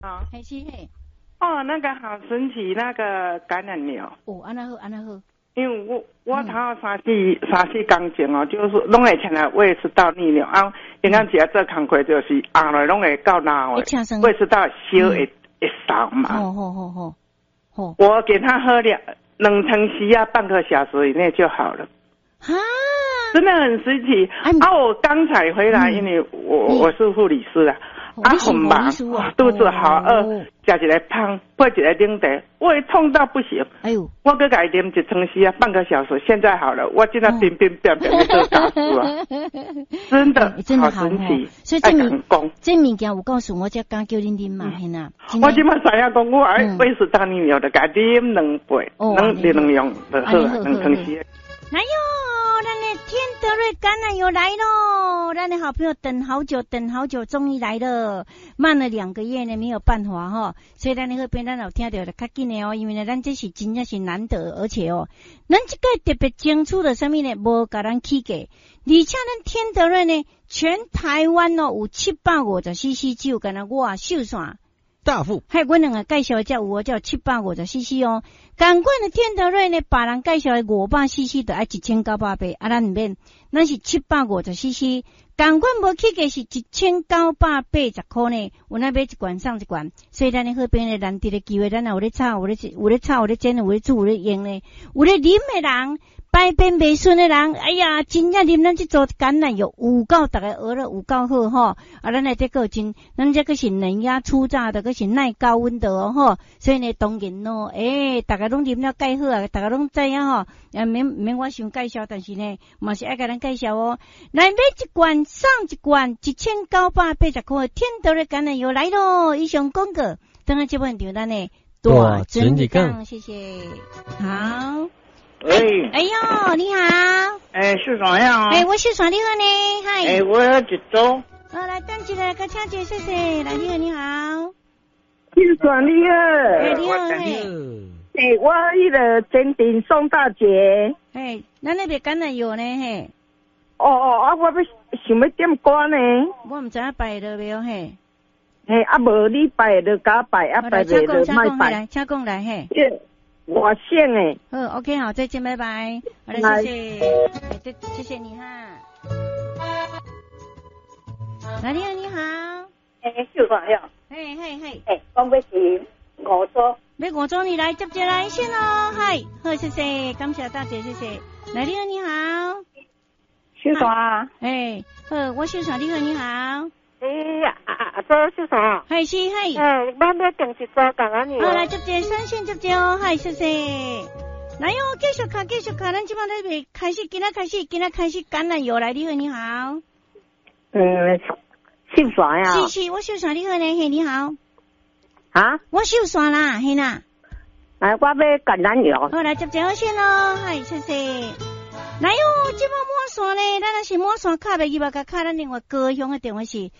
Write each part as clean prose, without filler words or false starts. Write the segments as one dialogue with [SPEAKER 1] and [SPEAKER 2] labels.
[SPEAKER 1] 好，
[SPEAKER 2] 嘿是嘿。
[SPEAKER 1] 哦，那个好神奇，那个感染牛。
[SPEAKER 2] 哦，安那好，安那好。
[SPEAKER 1] 因为我头三四工前哦，就是拢会请来胃食道逆流啊，因咱只要做工课就是后来拢会到老的，胃食道烧会烧嘛。
[SPEAKER 2] 好。
[SPEAKER 1] 我给他喝冷成西啊，半个小时以内就好了。
[SPEAKER 2] 哈，
[SPEAKER 1] 真的很神奇啊！我刚才回来，因为我是护理师啊。很忙，肚子好饿，吃一个汤，配一个冷茶，胃痛到不行。哎呦，我搁改啉一汤西啊，半个小时，现在好了，我今天冰冰变变的做大叔啊，真的好神奇。
[SPEAKER 2] 所以这物件有告诉我，才敢叫恁啉嘛，嘿呐。
[SPEAKER 1] 我今麦知影讲，我胃食道逆流的，改啉2杯，两样就好，两汤西。
[SPEAKER 2] 哎呦，咱的天德瑞橄榄油来咯！咱的好朋友等好久，终于来了，慢了2个月呢，没有办法哈。所以咱那个边咱有听到的较紧的哦，因为呢，咱这是真正是难得，而且哦，咱这个特别清楚的什么呢？无甲咱起价，而且咱天德瑞呢，全台湾哦有750cc酒，敢若我秀线。
[SPEAKER 3] 大富，
[SPEAKER 2] 还我两个介绍叫我叫750cc哦，同款的天德瑞呢，别人介绍的500cc 就要1980啊，咱唔免，咱是750cc，同款无起价是1980块呢，有那买一罐送一罐，所以咱的好边的难得的机会，咱有咧炒，有咧炒，有咧煎，有咧煮，有咧用呢，有咧啉的人。百变未顺的人，哎呀，真正啉咱这做橄榄油有够大家学了有够好吼，啊，咱来这个真，咱这个是冷压初榨的，个是耐高温的哦吼，所以呢，当然咯，大家拢啉了介好啊，大家拢知影吼，免我想介绍，但是呢，嘛是爱甲咱介绍哦，来买一罐送一罐，1980块，天德的橄榄油来咯，以上广告，等下这本场咱呢，大整理讲，谢谢，好。哎呦，你好！
[SPEAKER 4] 是啥样？
[SPEAKER 2] 我是啥你好呢？嗨！
[SPEAKER 4] 我要一周。
[SPEAKER 2] 来等一个，请姐谢谢。来，你好。
[SPEAKER 4] 是啥你好？
[SPEAKER 2] 你好。
[SPEAKER 4] 我迄个坚定宋大姐。
[SPEAKER 2] 咱那边橄榄油呢？
[SPEAKER 4] 我要想要点歌呢。
[SPEAKER 2] 我唔知影摆了没有
[SPEAKER 4] 无你摆就甲摆，摆袂就卖摆。
[SPEAKER 2] 请讲来
[SPEAKER 4] 我姓
[SPEAKER 2] 好 ，OK 好，再见，拜拜。好的，谢谢，谢谢你哈。来，你好，
[SPEAKER 4] 秀啥样？讲要是5桌，
[SPEAKER 2] 要5桌你来接来先哦，好，谢谢，感谢大姐，谢谢。来，你好，
[SPEAKER 4] 秀啥？
[SPEAKER 2] 好，我秀啥？你好。
[SPEAKER 4] 这是啥？
[SPEAKER 2] 是。
[SPEAKER 4] 咱要订一桌橄榄油。
[SPEAKER 2] 好，来接3线接哦，谢谢。来哟，继续看，咱这帮在未开始，今仔开始橄榄油来，你好。
[SPEAKER 4] 秀啥呀？
[SPEAKER 2] 是，我秀啥？你好呢？你好。
[SPEAKER 4] 啊？
[SPEAKER 2] 我秀啥啦？啦。
[SPEAKER 4] 来，我要橄榄油。
[SPEAKER 2] 好，来接好先咯，谢谢。来哟，这帮抹线呢，咱若是抹线卡袂记吧？甲卡咱另外高雄的电话是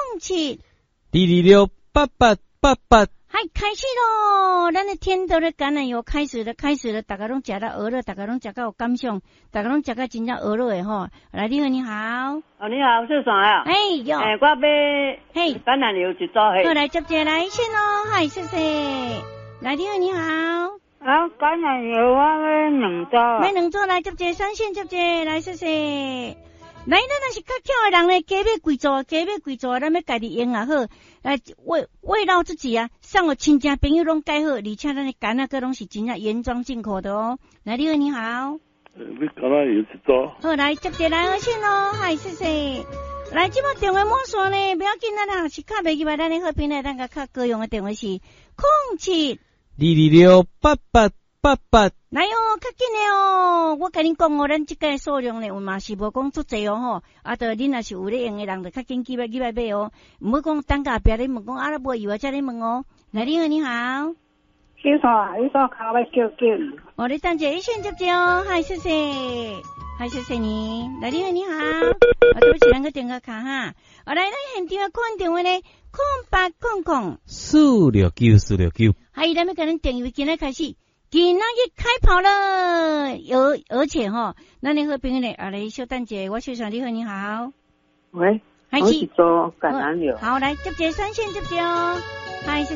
[SPEAKER 2] 07-226-8888。开始咯！咱的天德的橄榄油开始了，大家拢食到鹅了，大家拢食到有感想，大家拢食到真正鹅了的吼。来，你好。
[SPEAKER 4] 你好，是啥呀？
[SPEAKER 2] 我要
[SPEAKER 4] 橄榄油一桌
[SPEAKER 2] 好，来接来先咯，谢谢。来，你好。
[SPEAKER 4] 橄榄油我要2桌，
[SPEAKER 2] 来接3线接来，谢谢。来，咱若是较巧的人呢，加买贵座，咱要家己用啊好。来，慰劳自己啊，送我亲戚朋友拢介好，而且咱的橄榄个拢是真正原装进口的哦。来，你好。
[SPEAKER 5] 你橄榄油一桌。好，
[SPEAKER 2] 来接来好先咯，谢谢。来，这把电话抹线呢，不要紧啦，若是卡袂记吧，咱的好朋友咱个较高用的电话是
[SPEAKER 5] 07-226-8888。
[SPEAKER 2] 来哟，较紧的哦！我跟你讲哦，咱这个数量呢，有嘛是无讲足济哦吼。就恁若是有咧用的人，就较紧记来买哦。唔好讲等下别咧问讲无有啊，才咧问哦。来，你好。
[SPEAKER 4] 秀啥？你说卡要叫。
[SPEAKER 2] 你等一线接哦，谢谢，谢谢你。来，你好。对不起，两个电话卡哈。来，咱现场看电话呢，0800-469-469。咱要跟咱电话今仔开始。今仔日开跑了，而且咱的好朋友呢，来小等姐，我秀上你好。
[SPEAKER 4] 喂，我是做橄榄油。
[SPEAKER 2] 好，来接3线接哦。 嗨。